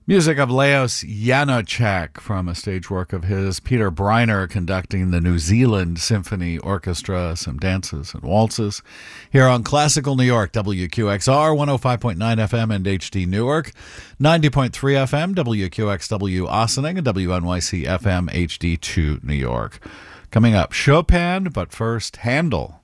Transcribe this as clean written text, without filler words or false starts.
Music of Leos Janocek from a stage work of his. Peter Breiner conducting the New Zealand Symphony Orchestra, some dances and waltzes. Here on Classical New York, WQXR, 105.9 FM and HD Newark, 90.3 FM, WQXW Ossining, and WNYC FM HD2 New York. Coming up, Chopin, but first, Handel.